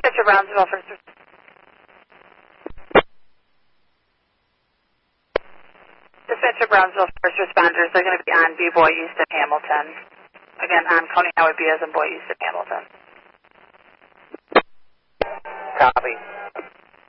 Dispatcher Brownsville first. Dispatcher Brownsville first responders. They're going to be on B. Boy East of Hamilton. Again, on Coney Highway B as in Boy East of Hamilton. Copy.